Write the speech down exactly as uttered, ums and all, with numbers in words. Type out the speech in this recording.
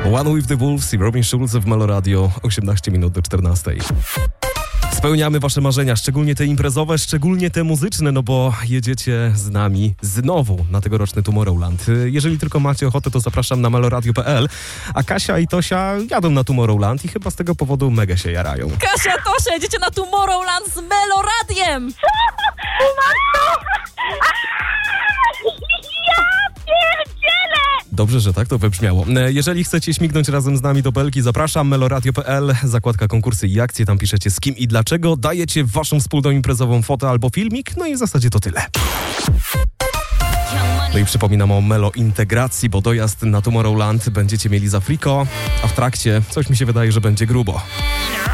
One with the Wolves i Robin Schulz w Melo Radio, osiemnaście minut do czternastej. Spełniamy wasze marzenia, szczególnie te imprezowe, szczególnie te muzyczne, no bo jedziecie z nami znowu na tegoroczny Tomorrowland. Jeżeli tylko macie ochotę, to zapraszam na meloradio kropka p l, a Kasia i Tosia jadą na Tomorrowland i chyba z tego powodu mega się jarają. Kasia, Tosia, jedziecie na Tomorrowland z Meloradiem! Dobrze, że tak to wybrzmiało. Jeżeli chcecie śmignąć razem z nami do Belki, zapraszam meloradio kropka p l, zakładka konkursy i akcje, tam piszecie z kim i dlaczego, dajecie waszą wspólną imprezową fotę albo filmik, no i w zasadzie to tyle. No i przypominam o Melo Integracji, bo dojazd na Tomorrowland będziecie mieli za friko, a w trakcie coś mi się wydaje, że będzie grubo.